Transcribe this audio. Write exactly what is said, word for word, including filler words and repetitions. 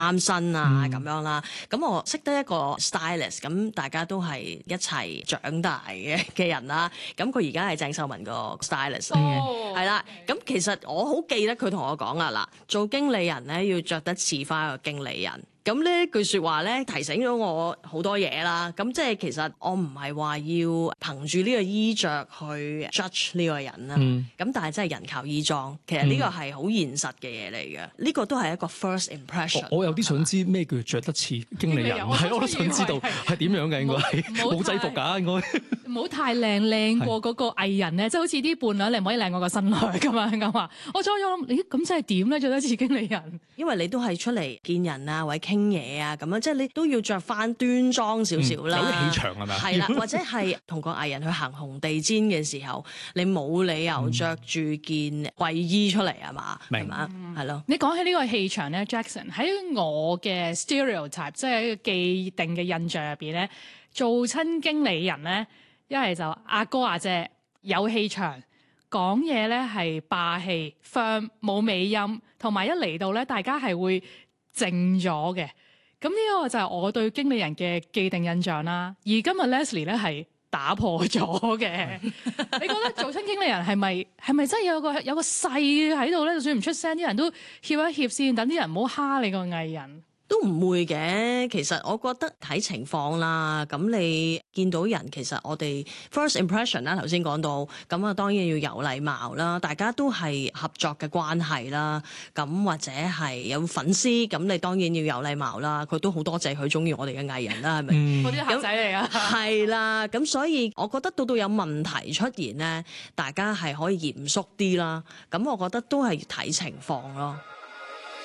啱身啊咁、 嗯、 樣啦。咁我識得一個 stylist，咁大家都係一齊長大嘅嘅人啦。咁佢而家係鄭秀文個 stylist 嚟嘅，係啦。咁其實我好記得佢同我講啊，嗱，做經理人咧要着得似翻個經理人。咁呢句説話咧提醒咗我好多嘢啦。咁即係其實我唔係話要憑住呢個衣着去 judge 呢個人啦。咁、嗯、但係真係人靠衣裝，其實呢個係好現實嘅嘢嚟嘅。呢、嗯、個都係一個 first impression。 我，我有啲想知咩叫着得似經理人，係我都想知道係點樣嘅，應該係冇制服㗎，應該唔好太靚，靚過嗰個藝人咧，即係好似啲伴侶，你唔可以靚過個新娘咁樣咁話。我初初諗，咦咁即係點咧？着得似經理人， 因為你都係出嚟見人啊，或者傾嘢啊，咁樣即係你都要着翻端莊少少啦， 有啲氣場係咪？ 係啦，或者係同個藝人去行紅地毯嘅時候，你冇理由着住件貴衣出嚟啊嘛，係嘛？係咯。 你講起呢個氣場咧 ，Jackson 喺我嘅 stereotype，即係一個既定嘅印象入邊咧，做親經理人咧，一係就阿哥阿姐有氣場，講嘢咧係霸氣 firm 冇尾音，同埋一嚟到咧，大家係會靜咗嘅。咁呢個就係我對經理人嘅既定印象啦。而今日 Leslie 咧係打破咗嘅。你覺得做親經理人係咪係咪真係有個有個勢喺度咧？就算唔出聲，啲人都協一協先，等啲人唔好蝦你個藝人。 都唔會嘅，其實我覺得睇情況啦。咁你見到人，其實我哋 first impression 啦，頭先講到，咁啊當然要有禮貌啦。大家都係合作嘅關係啦，咁或者係有粉絲，咁你當然要有禮貌啦。佢都好多謝佢中意我哋嘅藝人啦，係咪？ 嗰啲客仔嚟啊！ 係啦，咁所以我覺得到到有問題出現咧，大家係可以嚴肅啲啦。咁我覺得都係睇情況咯。